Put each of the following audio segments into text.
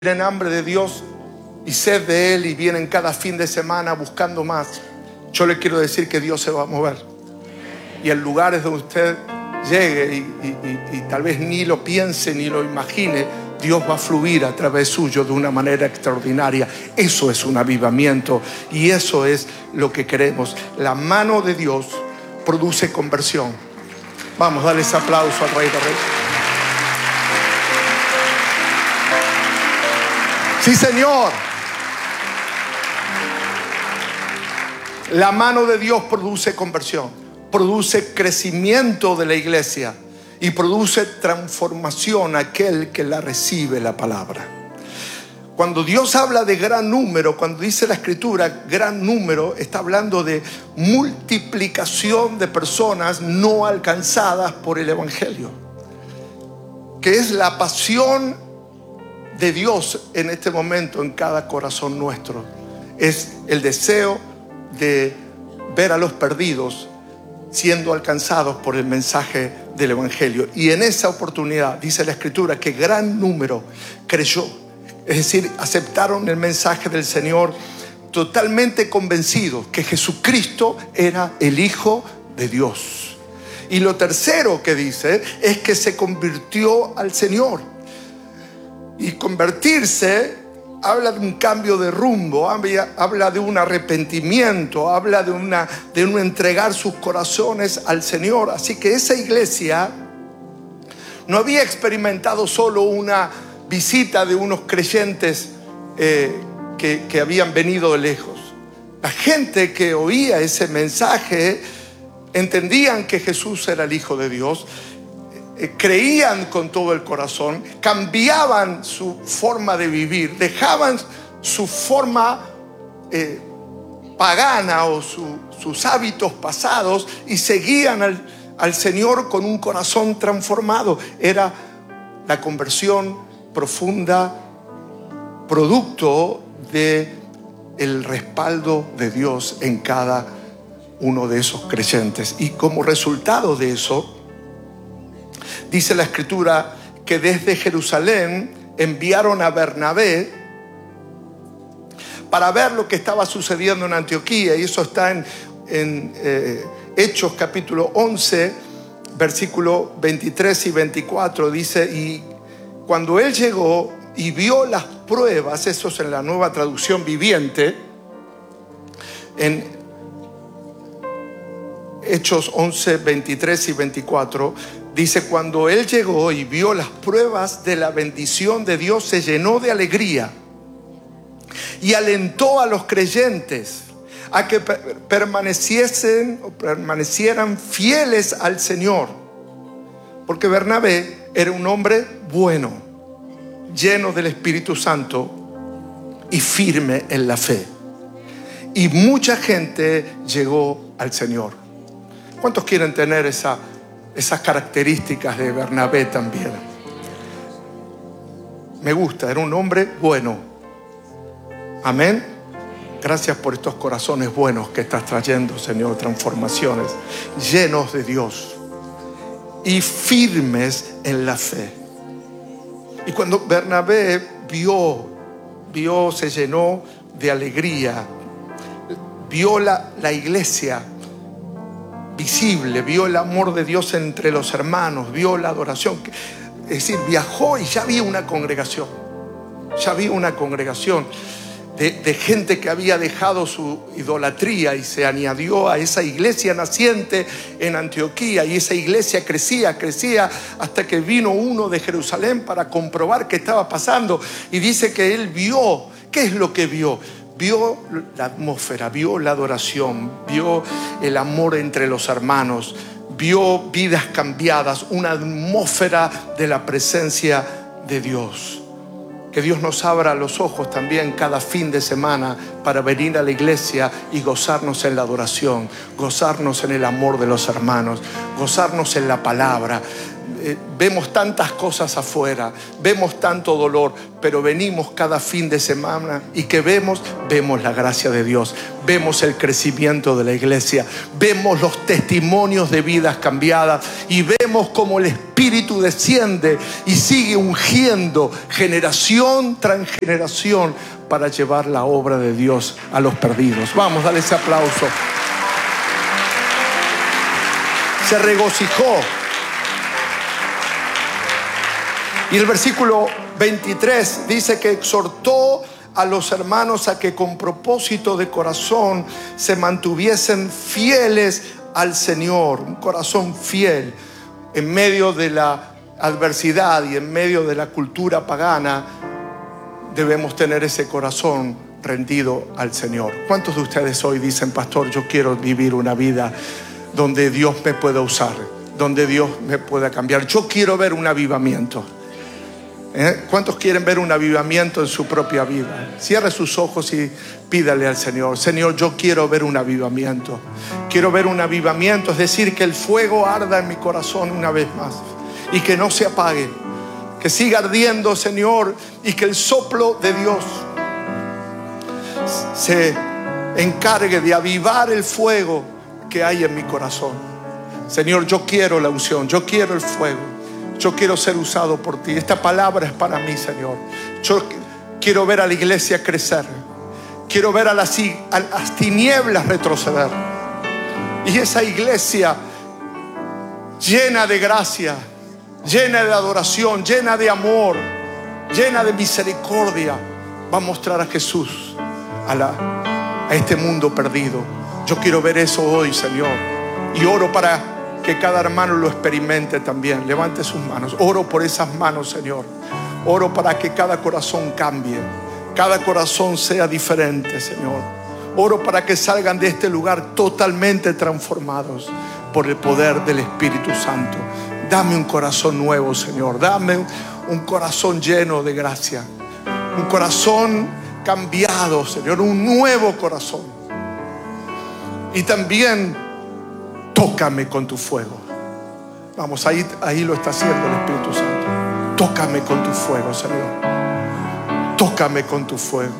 tienen hambre de Dios y sed de Él y vienen cada fin de semana buscando más, yo le quiero decir que Dios se va a mover. Y en lugares donde usted llegue y tal vez ni lo piense ni lo imagine, Dios va a fluir a través suyo de una manera extraordinaria. Eso es un avivamiento y eso es lo que queremos. La mano de Dios produce conversión. Vamos, dale ese aplauso al Rey de Reyes. Sí, Señor. La mano de Dios produce conversión, produce crecimiento de la iglesia y produce transformación a aquel que la recibe la palabra. Cuando Dios habla de gran número, cuando dice la Escritura gran número, está hablando de multiplicación de personas no alcanzadas por el Evangelio, que es la pasión de Dios en este momento en cada corazón nuestro. Es el deseo de ver a los perdidos siendo alcanzados por el mensaje del Evangelio. Y en esa oportunidad dice la Escritura que gran número creyó, es decir, aceptaron el mensaje del Señor totalmente convencidos que Jesucristo era el Hijo de Dios. Y lo tercero que dice es que se convirtió al Señor. Y convertirse habla de un cambio de rumbo, habla de un arrepentimiento, habla de un entregar sus corazones al Señor. Así que esa iglesia no había experimentado solo una visita de unos creyentes que habían venido de lejos. La gente que oía ese mensaje entendían que Jesús era el Hijo de Dios, creían con todo el corazón, cambiaban su forma de vivir, dejaban su forma pagana o sus hábitos pasados y seguían al Señor con un corazón transformado. Era la conversión profunda, producto del respaldo de Dios en cada uno de esos creyentes. Y como resultado de eso, dice la Escritura que desde Jerusalén enviaron a Bernabé para ver lo que estaba sucediendo en Antioquía. Y eso está en Hechos capítulo 11, versículo 23 y 24. Dice, y cuando él llegó y vio las pruebas, eso es en la Nueva Traducción Viviente, en Hechos 11, 23 y 24, dice, cuando él llegó y vio las pruebas de la bendición de Dios, se llenó de alegría y alentó a los creyentes a que permanecieran fieles al Señor. Porque Bernabé era un hombre bueno, lleno del Espíritu Santo y firme en la fe. Y mucha gente llegó al Señor. ¿Cuántos quieren tener esas características de Bernabé también? Me gusta, era un hombre bueno. Amén. Gracias por estos corazones buenos que estás trayendo, Señor, transformaciones, llenos de Dios y firmes en la fe. Y cuando Bernabé vio, se llenó de alegría, vio la iglesia visible, vio el amor de Dios entre los hermanos, vio la adoración, es decir, viajó y ya había una congregación, de gente que había dejado su idolatría y se añadió a esa iglesia naciente en Antioquía. Y esa iglesia crecía hasta que vino uno de Jerusalén para comprobar qué estaba pasando. Y dice que él vio. ¿Qué es lo que vio? Vio la atmósfera, vio la adoración, vio el amor entre los hermanos, vio vidas cambiadas, una atmósfera de la presencia de Dios. Que Dios nos abra los ojos también cada fin de semana para venir a la iglesia y gozarnos en la adoración, gozarnos en el amor de los hermanos, gozarnos en la palabra, Vemos tantas cosas afuera, vemos tanto dolor, pero venimos cada fin de semana y que vemos la gracia de Dios, vemos el crecimiento de la iglesia, vemos los testimonios de vidas cambiadas y vemos cómo el Espíritu desciende y sigue ungiendo generación tras generación para llevar la obra de Dios a los perdidos. Vamos, dale ese aplauso. Se regocijó. Y el versículo 23 dice que exhortó a los hermanos a que con propósito de corazón se mantuviesen fieles al Señor. Un corazón fiel en medio de la adversidad y en medio de la cultura pagana. Debemos tener ese corazón rendido al Señor. ¿Cuántos de ustedes hoy dicen: pastor, yo quiero vivir una vida donde Dios me pueda usar, donde Dios me pueda cambiar? Yo quiero ver un avivamiento. ¿Cuántos quieren ver un avivamiento en su propia vida? Cierre sus ojos y pídale al Señor: Señor, yo quiero ver un avivamiento. Quiero ver un avivamiento, es decir, que el fuego arda en mi corazón una vez más y que no se apague, que siga ardiendo, Señor, y que el soplo de Dios se encargue de avivar el fuego que hay en mi corazón. Señor, yo quiero la unción, yo quiero el fuego. Yo quiero ser usado por ti. Esta palabra es para mí, Señor. Yo quiero ver a la iglesia crecer. Quiero ver a las tinieblas retroceder. Y esa iglesia llena de gracia, llena de adoración, llena de amor, llena de misericordia, va a mostrar a Jesús a este mundo perdido. Yo quiero ver eso hoy, Señor. Y oro para que cada hermano lo experimente también. Levante sus manos. Oro por esas manos, Señor. Oro para que cada corazón cambie, cada corazón sea diferente, Señor. Oro para que salgan de este lugar totalmente transformados por el poder del Espíritu Santo. Dame un corazón nuevo, Señor. Dame un corazón lleno de gracia, un corazón cambiado, Señor, un nuevo corazón. Y también tócame con tu fuego. Vamos, ahí lo está haciendo el Espíritu Santo. Tócame con tu fuego, Señor. Tócame con tu fuego.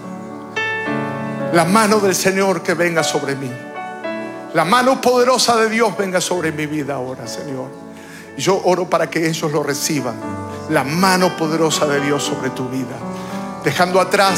La mano del Señor que venga sobre mí. La mano poderosa de Dios venga sobre mi vida ahora, Señor. Y yo oro para que ellos lo reciban. La mano poderosa de Dios sobre tu vida. Dejando atrás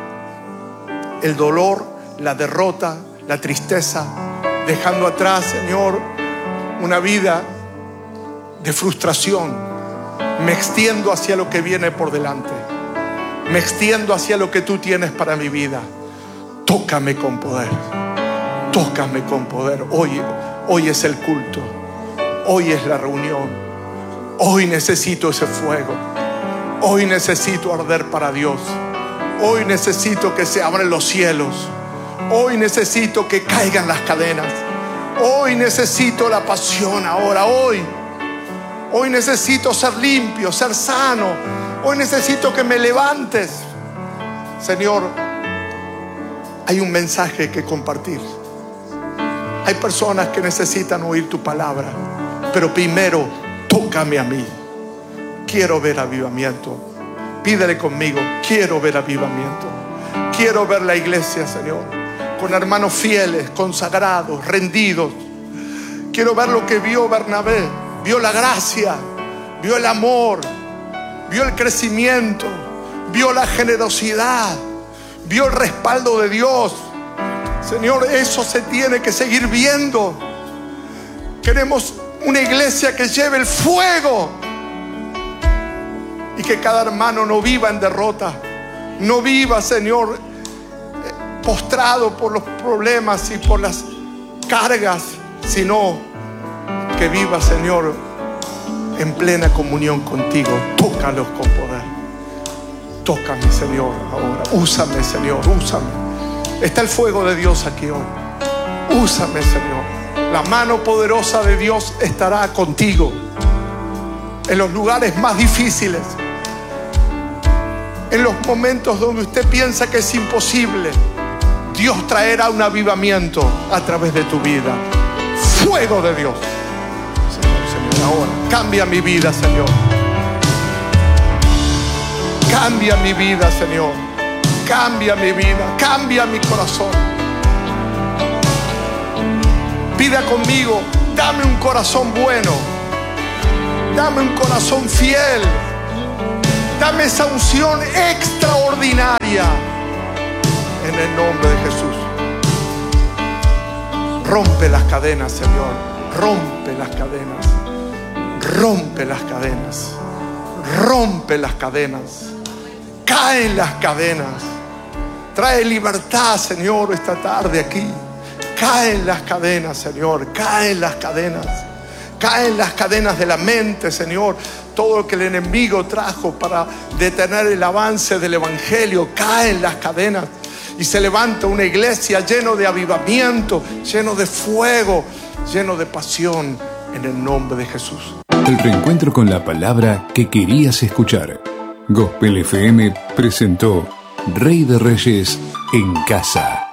el dolor, la derrota, la tristeza. Dejando atrás, Señor, una vida de frustración. Me extiendo hacia lo que viene por delante. Me extiendo hacia lo que tú tienes para mi vida. Tócame con poder. Tócame con poder. Hoy es el culto. Hoy es la reunión. Hoy necesito ese fuego. Hoy necesito arder para Dios. Hoy necesito que se abran los cielos. Hoy necesito que caigan las cadenas. Hoy necesito la pasión ahora. Hoy necesito ser limpio, ser sano. Hoy necesito que me levantes. Señor, hay un mensaje que compartir. Hay personas que necesitan oír tu palabra. Pero primero, tócame a mí. Quiero ver avivamiento. Pídele conmigo: quiero ver avivamiento. Quiero ver la iglesia, Señor, con hermanos fieles, consagrados, rendidos. Quiero ver lo que vio Bernabé. Vio la gracia, vio el amor, vio el crecimiento, vio la generosidad, vio el respaldo de Dios. Señor, eso se tiene que seguir viendo. Queremos una iglesia que lleve el fuego y que cada hermano no viva en derrota, no viva, Señor, postrado por los problemas y por las cargas, sino que viva, Señor, en plena comunión contigo. Tócalos con poder. Tócame, Señor, ahora. Úsame, Señor, úsame. Está el fuego de Dios aquí hoy. Úsame, Señor. La mano poderosa de Dios estará contigo en los lugares más difíciles, en los momentos donde usted piensa que es imposible. Dios traerá un avivamiento a través de tu vida. Fuego de Dios. Señor, Señor. ahora. Cambia mi vida, Señor. Cambia mi vida, Señor. Cambia mi vida. Cambia mi corazón. Pida conmigo, dame un corazón bueno. Dame un corazón fiel. Dame esa unción extraordinaria. En el nombre de Jesús. Rompe las cadenas, Señor. Rompe las cadenas. Rompe las cadenas. Rompe las cadenas. Caen las cadenas. Trae libertad, Señor, esta tarde aquí. Caen las cadenas, Señor. Caen las cadenas. Caen las cadenas de la mente, Señor. Todo lo que el enemigo trajo para detener el avance del evangelio. Caen las cadenas. Y se levanta una iglesia lleno de avivamiento, lleno de fuego, lleno de pasión, en el nombre de Jesús. El reencuentro con la palabra que querías escuchar. Gospel FM presentó Rey de Reyes en Casa.